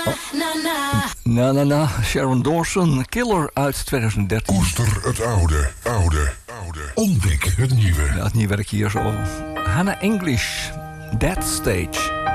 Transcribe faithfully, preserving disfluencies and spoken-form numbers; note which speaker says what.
Speaker 1: Na na na, Sharon Dawson, Killer uit twintig dertien.
Speaker 2: Koester het oude, oude, oude. Ontdek het nieuwe.
Speaker 1: Ja, het nieuwe werk hier zo. Hannah English, That Stage.